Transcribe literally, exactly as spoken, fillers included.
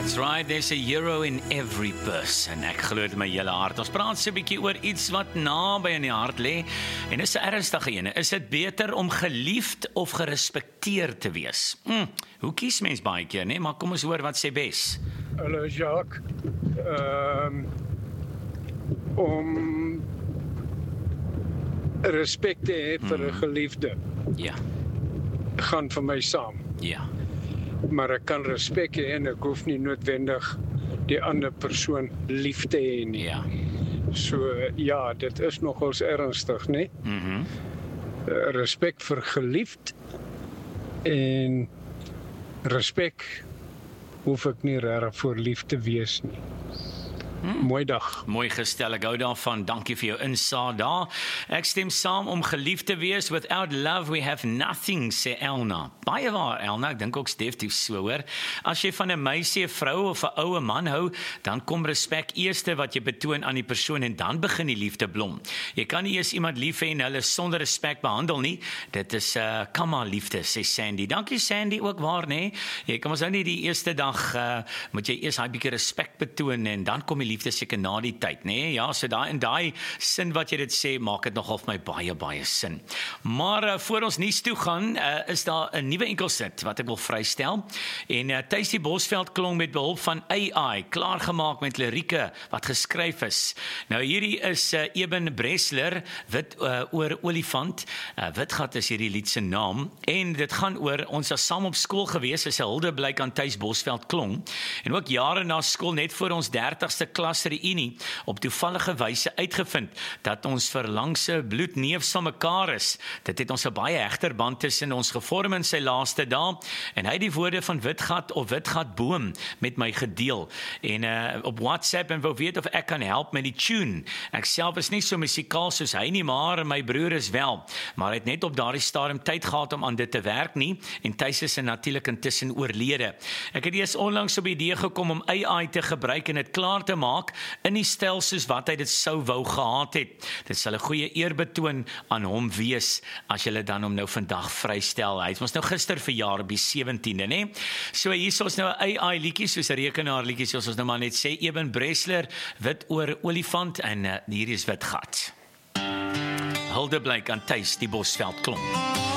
That's right, there's a hero in every person. Ek glo dit met my hele hart. Ons praat so 'n bietjie oor iets wat naby in die hart lê. En dis 'n ernstige een. Is dit beter om geliefd of gerespekteer te wees? Hm, hoe kies mens baie keer, nee? Maar kom ons hoor wat sê Bes. Hallo Jacques. Um, om respek te hê vir 'n geliefde Ja, gaan vir my saam. ja. Maar ek kan respek hê en ek hoef nie noodwendig die ander persoon lief te hê nie. Ja. So ja, dit is nogals ernstig, né? Mhm. Uh, respek vir geliefd en respek hoef ek nie regtig voor lief te wees nie. Hmm. Mooi dag. Mooi gestel, ek hou daarvan. Dankie vir jou insaag daar. Ek stem saam om geliefd te wees. Without love we have nothing, sê Elna. Baie waar, Elna, ek dink ook definitief so, hoor. As jy van 'n meisie, 'n vrou of 'n oue man hou, dan kom respek eerste wat jy betoon aan die persoon en dan begin die liefde blom. Jy kan nie eers iemand lief hê en hulle sonder respek behandel nie. Dit is 'n uh, kamma liefde, sê Sandy. Dankie Sandy, ook waar, nê? Jy kan ons nou nie die eerste dag uh, moet jy eers 'n bietjie respek betoon en dan kom die liefde seker na die tyd, nê? Nee? Ja, so daai in daai sin wat jy dit sê, maak dit nogal vir my baie baie sin. Maar uh, voor ons nuus toe gaan, uh, is daar 'n nuwe enkelsit wat ek wil vrystel. En uh, Tuis die Bosveld klong met behulp van A I klaargemaak met lirieke wat geskryf is. Nou hierdie is uh, Eben Bresler, Wit uh, oor olifant. Uh, Witgat is hierdie lied se naam en dit gaan oor ons was saam op skool gewees, is 'n huldeblyk aan Tuis Bosveld klong. En ook jare na skool net voor ons dertigste klas reunie op toevallige wyse uitgevind dat ons verlangse bloedneef saam mekaar is. Dit het ons 'n baie hegter band tussen ons gevorm in sy laaste dae en hy het die woorde van Witgat of Witgatboom met my gedeel en uh, op WhatsApp en wou weet of ek kan help met die tune. Ek self is nie so musikaal soos hy nie, maar my broer is wel. Maar hy het net op daardie stadium tyd gehad om aan dit te werk nie en Tuis is natuurlik intussen oorlede. Ek het eers onlangs op die idee gekom om A I te gebruik en dit klaar te maak in die styl soos wat hy dit sou wou gehad het. Dit sal 'n goeie eerbetoon aan hom wees as jy dan hom nou vandag vrystel. Hy het ons nou gister verjaar op die sewentiende, né? So hier is ons nou 'n A I liedjie soos 'n rekenaar liedjie soos ons nou maar net sê. Eben Bresler, Wit oor olifant en uh, hier is Witgat. Huldeblyk aan Tuis die Bosveld klong.